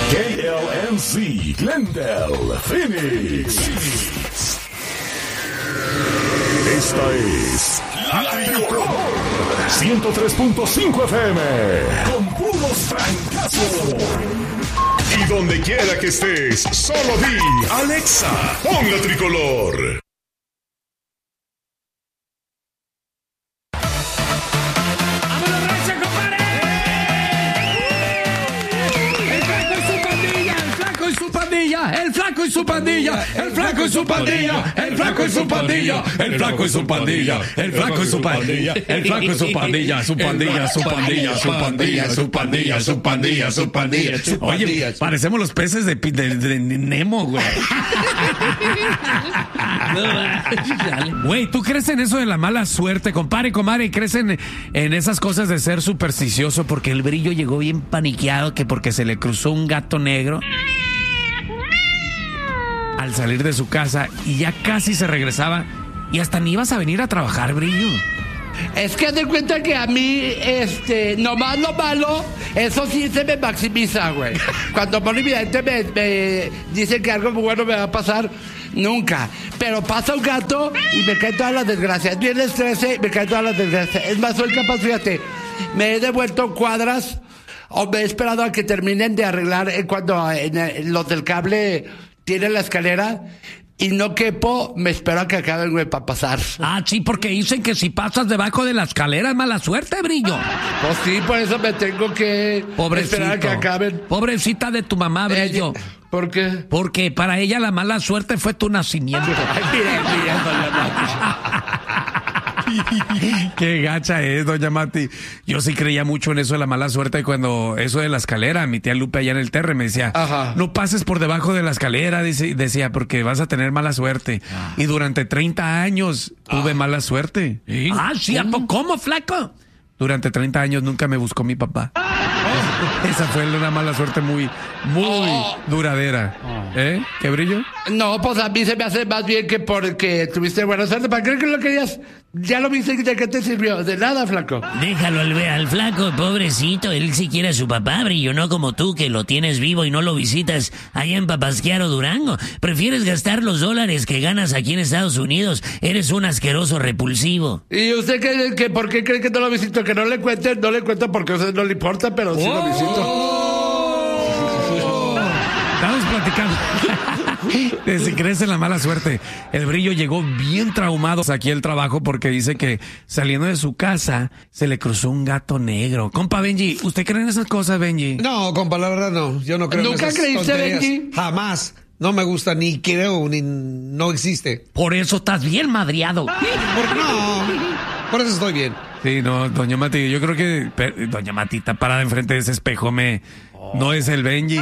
KLNC, Glendale, Phoenix. Esta es La Tricolor 103.5 FM con puros francazos. Y donde quiera que estés, solo di Alexa, pon La Tricolor. El flaco y su pandilla, el flaco y su pandilla, el flaco y su pandilla, el flaco y su pandilla, el flaco y su pandilla, el flaco y su pandilla, su pandilla, su pandilla, su pandilla, su pandilla, su pandilla, su pandilla. Oye, parecemos los peces de Nemo, güey. Güey, ¿tú crees en eso de la mala suerte, compadre y comadre? ¿Crees en esas cosas de ser supersticioso? Porque el Brillo llegó bien paniqueado que porque se le cruzó un gato negro al salir de su casa y ya casi se regresaba y hasta ni ibas a venir a trabajar, Brillo. Es que haz de cuenta que a mí, nomás lo malo, eso sí se me maximiza, güey. Cuando por evidente me dicen que algo muy bueno me va a pasar, nunca. Pero pasa un gato y me caen todas las desgracias. Viene el estrés y me caen todas las desgracias. Es más, soy capaz, fíjate, me he devuelto cuadras o me he esperado a que terminen de arreglar cuando los del cable tienen la escalera y no quepo, me espero a que acaben, güey, para pasar. Ah, sí, porque dicen que si pasas debajo de la escalera es mala suerte, Brillo. Pues sí, por eso me tengo que esperar a que acaben. Pobrecita de tu mamá, Brillo. ¿Por qué? Porque para ella la mala suerte fue tu nacimiento. Ay, mira, doña Mati. Qué gacha es, doña Mati. Yo sí creía mucho en eso de la mala suerte cuando eso de la escalera, mi tía Lupe allá en el Terre me decía, no pases por debajo de la escalera, decía, porque vas a tener mala suerte. Y durante 30 años tuve mala suerte. ¿Sí? Ah, sí, ¿cómo, flaco? Durante 30 años nunca me buscó mi papá. Esa fue una mala suerte muy duradera. ¿Eh? ¿Qué, Brillo? No, pues a mí se me hace más bien que porque tuviste buena suerte. ¿Para qué lo querías? Ya lo viste, ¿de qué te sirvió? De nada, flaco. Déjalo al flaco, pobrecito. Él sí quiere a su papá, Brillo, no como tú, que lo tienes vivo y no lo visitas allá en Papasquiaro, Durango. Prefieres gastar los dólares que ganas aquí en Estados Unidos. Eres un asqueroso repulsivo. ¿Y usted qué por qué cree que no lo visito? Que no le cuente porque a usted no le importa, pero sí lo visito. Estamos platicando. Si crees en la mala suerte, el Brillo llegó bien traumado aquí al trabajo porque dice que saliendo de su casa se le cruzó un gato negro. Compa Benji, ¿usted cree en esas cosas, Benji? No, compa, la verdad no. Yo no creo en esas tonterías. ¿Nunca creíste, Benji? Jamás. No me gusta, ni creo, ni no existe. Por eso estás bien madriado. Por eso estoy bien. Sí, no, doña Mati, yo creo que doña Mati está parada enfrente de ese espejo, no es el Benji.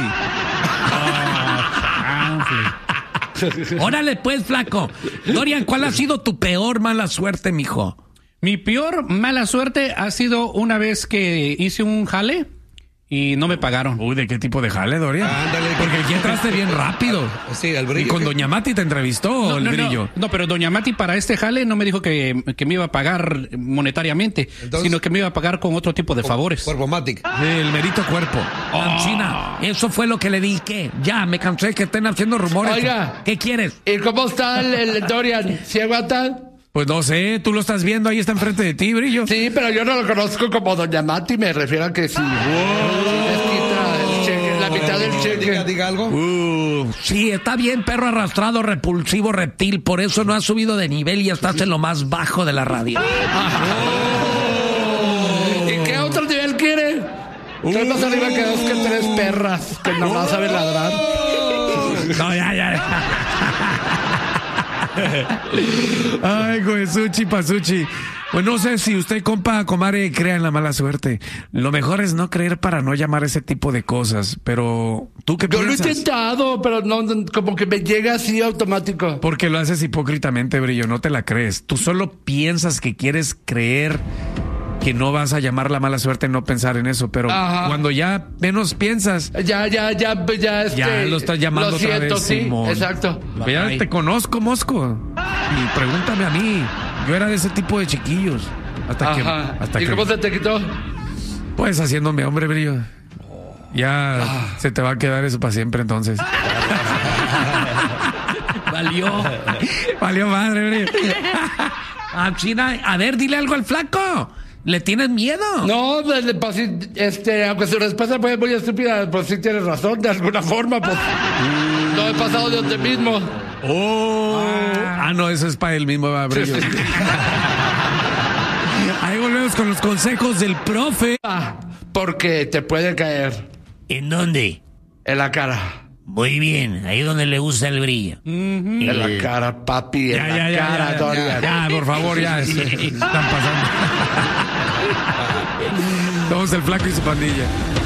Órale, pues, flaco. Dorian, ¿cuál ha sido tu peor mala suerte, mijo? Mi peor mala suerte ha sido una vez que hice un jale y no me pagaron. Uy, ¿de qué tipo de jale, Dorian? Ándale. Porque aquí entraste bien rápido. Sí, el Brillo. ¿Y con doña Mati te entrevistó el Brillo? No, pero doña Mati para este jale no me dijo que me iba a pagar monetariamente, sino que me iba a pagar con otro tipo de favores. Cuerpomatic. El merito cuerpo. China, eso fue lo que le di. ¿Qué? Ya, me cansé que estén haciendo rumores. Oiga. ¿Qué quieres? ¿Y cómo está el Dorian? ¿Sí aguanta? Pues no sé, tú lo estás viendo, ahí está enfrente de ti, Brillo. Sí, pero yo no lo conozco como doña Mati, me refiero a que sí. Les quita el cheque, la mitad del cheque. Diga algo. Sí, está bien, perro arrastrado, repulsivo, reptil, por eso no has subido de nivel y estás en lo más bajo de la radio. ¿Y qué otro nivel quiere? Estoy más arriba que 2 que 3 perras que nomás saben ladrar. No, ya. Ay, Goesuchi, Pasuchi. Pues no sé si usted, compa, comare, crea en la mala suerte. Lo mejor es no creer para no llamar ese tipo de cosas. Pero, ¿tú qué piensas? Yo lo he intentado, pero no, como que me llega así automático. Porque lo haces hipócritamente, Brillo, no te la crees. Tú solo piensas que quieres creer que no vas a llamar la mala suerte, no pensar en eso, pero cuando ya menos piensas, ya lo estás llamando lo siento, otra vez, sí, Simón. exacto. Ya te conozco, Mosco, y pregúntame a mí. Yo era de ese tipo de chiquillos. ¿Y cómo se te quitó? Pues haciéndome hombre, Brillo. Ya se te va a quedar eso para siempre entonces. Valió madre, China, a ver, dile algo al flaco. ¿Le tienes miedo? No, aunque su respuesta fue muy estúpida, pues sí tienes razón, de alguna forma, pues. No he pasado de donde mismo. No, eso es para él mismo, Brillo. Sí. Ahí volvemos con los consejos del profe. Porque te puede caer. ¿En dónde? En la cara. Muy bien, ahí donde le gusta el brillo. En la cara, papi, en la cara, Dorian. Ya, por favor, ya. Están pasando. Somos el flaco y su pandilla.